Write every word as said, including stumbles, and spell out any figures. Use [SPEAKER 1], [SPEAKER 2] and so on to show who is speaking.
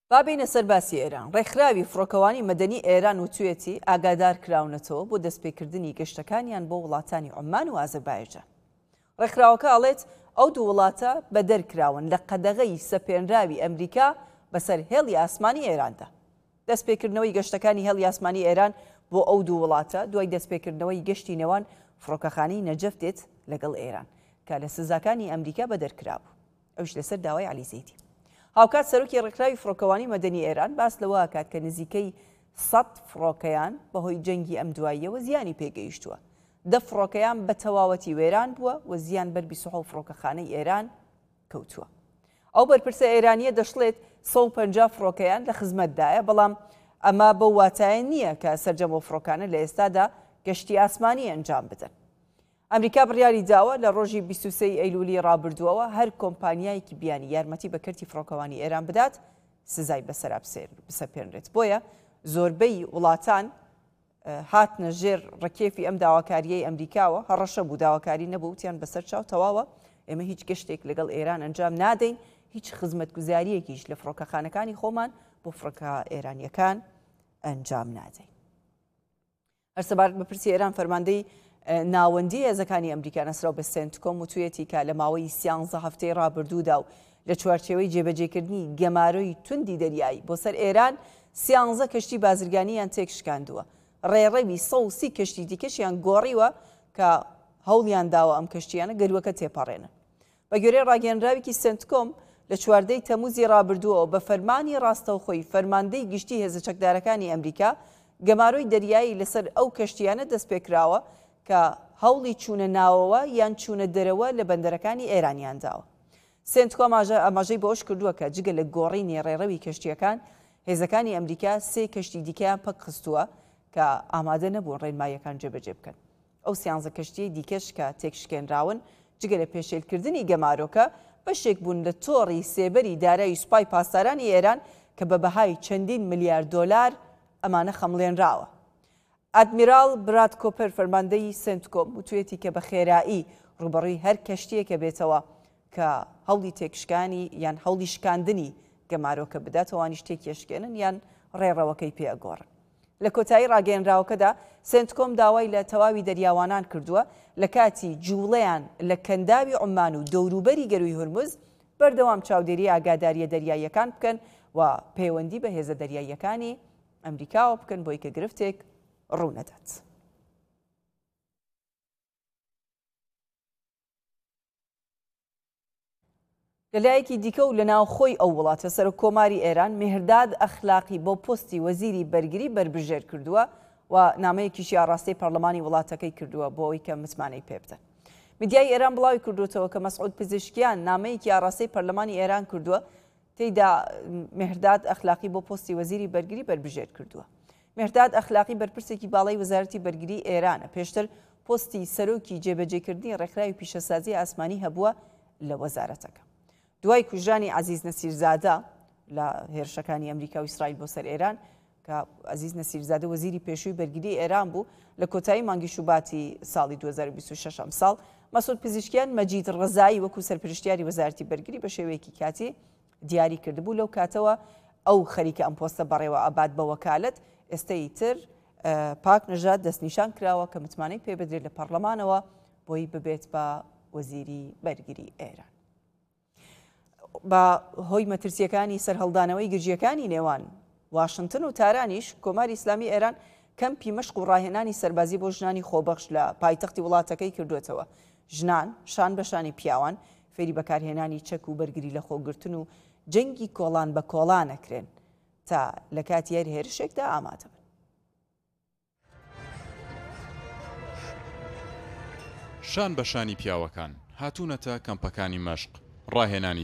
[SPEAKER 1] بابینە سەرباسی ئێران ڕێکخراوی فڕۆکەوانی مەدەنی ئێران و توێتی ئاگادار کراونەتەوە بۆ دەستپێکردنی گەشتەکانیان بۆ وڵاتانی عومان و ئازەربایجان. ڕێکخراوەکە ئەڵێت ئەو دوو وڵاتە بەدەرکراون لە قەدەغەی سەپێنراوی ئەمریکا بەسەر هێڵی ئاسمانی ئێراندا. دەستپێکردنەوەی گەشتەکانی هێڵی ئاسمانی ئێران بۆ ئەو دوو وڵاتە دوای دەستپێکردنەوەی گەشتی نێوان فڕۆکەخانەی نەجەفتێت لەگەڵ ئێران کە لە سزاکانی ئەمریکا بەدەرکرابوو. ئەوش لەسەر داوای عەلیزەیدی. هاوکات سەرۆکی ڕێکخراوی فڕۆکەوانی مەدەنی ئێران باس لەوە ئاکات کە نزیکەی سەد فڕۆکەیان بەهۆی جەنگی ئەم دواییەوە زیانی پێگەیشتووە. دە فڕۆکەیان بە تەواوەتی وێران بووە و زیان بەر بیست و سێ فڕۆکەخانەی ئێران کەوتووە. ئەو بەرپرسە ئێرانیە دەشڵێت سەد و پەنجا فڕۆکەیان لە خزمەتدایە، بەڵام ئەمە بەو واتایە نییە کە سەرجەمە فڕۆکانە لە ئێستادا گەشتی ئاسمانی ئەنجام بدەن. ئەمریکا بڕیاری داوە لە ڕۆژی بیست و سێی ئەیلولی ڕابردووەوە هەر کۆمپانیایەکی بیانی یارمەتی بە کەرتی فڕۆکەوانی ئێران بدات سزای بەسەرا بسەپێنرێت. بۆیە زۆربەی وڵاتان هاتنە ژێر ڕکێفی ئەم داواکاریەی ئەمریکاوە، هەڕەشە بوو داواکاری نەبوو، وتیان بەسەر چاو تەواوە ئێمە هیچ گەشتێک لەگەڵ ئێران ئەنجام نادەین، هیچ خزمەتگوزاریەکیش لە فڕۆکەخانەکانی خۆمان بۆ فڕۆکە ئێرانیەکان ئەنجام نادەین. هەرسەبارەت بە پرسی ئێران فەرماندەی ناوەندی هێزەکانی ئەمریکا نەسراو بە سنتکۆم و توێتی کە لە ماوەی سیانزە هەفتەی ڕابردوودا و لە چوارچێوەی جێبەجێکردنی گەمارۆی توندی دەریایی بۆ سەر ئێران سیانزە کەشتی بازرگانیان تێکشکاندووە. ڕێڕەوی سە و سی کەشتی دیکەشیان گۆڕیوە کە هەوڵیان داوە ئەم کەشتیانە گەلووەکە تێپەڕێنن. بە گوێرەی ڕاگەیەنراوێکی سنتکۆم لە چواردەی تەموزی ڕابردووەوە بە فەرمانی ڕاستەوخۆی فەرماندەی گشتی هێزە چەکدارەکانی ئەمریکا گەمارۆی دەریایی لەسەر ئەو کەشتیانە دەستپێکراوە کە هەوڵی چوونە ناوەوە یان چوونە دەرەوە لە بەندەرەکانی ئێرانیان داوە. سنتکۆم ئاماژەی بۆ ئەوش کردووە کە جگە لە گۆڕینی ڕێڕەوی کەشتیەکان هێزەکانی ئەمریکا سێ کەشتی دیکەیان پەک خستووە کە ئامادە نەبوون ڕێنماییەکان جێبەجێ بکەن. ئەو سیانزە کەشتی دیکەش کە تێکشکێنراون جگە لە پێشێلکردنی گەمارۆکە بەشێک بوون لە تۆڕی سێبەری دارایی سوپای پاسدارانی ئێران کە بە بەهای چەندین ملیار دۆلار ئەمانە خەمڵێنراوە. ئادمیرال براد کۆپەر فەرماندەی سنتکۆم وتوێتی کە بە خێرایی ڕوبەڕووی هەر کەشتیەکە بێتەوە کە هەوڵی تێکشکانی یان هەوڵی شکاندنی گەمارۆکە بداتەوانی شتێکی شکێنن یان ڕێڕەوەکەی پێگۆڕن. لە کۆتایی ڕاگەیەنراوەکەدا سنتکۆم داوای لە تەواوی دەریاوانان کردووە لە کاتی جوڵەیان لە کەنداوی عومان و دەوروبەری گەروی هورموز بەردەوام چاودێری ئاگاداریە دەریاییەکان بکەن و پەیوەندی بە هێزە دەریاییەکانی ئەمریکاوە بکەن بۆی کە گرفتێک ڕوونەدات. لەلایەکی دیکە و لە ناوخۆی ئەو وڵاتە سەرۆک کۆماری ئێران مێهرداد ئەخلاقی بۆ پۆستی وەزیری بەرگری بربژێر کردووە و نامەیەکیشی ئاڕاستەی پەرلەمانی وڵاتەکەی کردووە بۆ ئەوەی کە متمانەی پێ بدەن. میدیای ئێران بڵاوی کردوتەوە کە مەسعود پزیشکیان نامەیەکی ئاڕاستەی پەرلەمانی ئێران کردووە تێیدا مێهرداد ئەخلاقی بۆ پۆستی وەزیری بەرگری بربژێر کردووە. مێهرداد ئەخلاقی بەرپرسێکی باڵای وەزارەتی بەرگری ئێرانە، پێشتر پۆستی سەرۆکی جێبەجێکردنی ڕێکخراوی پیشەسازی ئاسمانی هەبووە لە وەزارەتەکە. دوای کوژرانی عەزیز نەسیرزادە لە هێرشەکانی ئەمریکا و ئیسرائیل بۆ سەر ئێران کە عەزیز نەسیرزادە وەزیری پێشووی بەرگری ئێران بوو، لە کۆتایی مانگی شوباتی ساڵی دوو هەزار و بیست و شەش ساڵ مەسعود پزیشکیان مەجید ڕەزایی وەکو سەرپرشتیاری وەزارەتی بەرگری بە شێوەیەکی کاتی دیاری کردبوو. لەو کاتەوە ئەو خەریکە ئەم پۆستە بەڕێوە ئاباد بە وەکالەت ئێستای تر پاک نەژاد دەستنیشان کراوە کە متمانەی پێ بدرێت لە پەرلەمانەوە بۆی ببێت بە وەزیری بەرگری ئێران. بە هۆی مەترسیەکانی سەرهەڵدانەوەی گرژیەکانی نێوان واشنگتن و تارانیش کۆماری ئیسلامی ئێران کەمپی مەشق و ڕاهێنانی سەربازی بۆ ژنانی خۆبەخش لە پایتەختی وڵاتەکەی کردوێتەوە. ژنان شان بەشانی پیاوان فێری بەکارهێنانی چەک و بەرگری لە خۆگرتن و جەنگی کۆڵان بە کۆڵان ئەکرێن تا لە کاتی هەر هێرشێکدا ئامادە بن.
[SPEAKER 2] شان بەشانی پیاوەکان هاتوونەتە کەمپەکانی مەشق ڕاهێنانی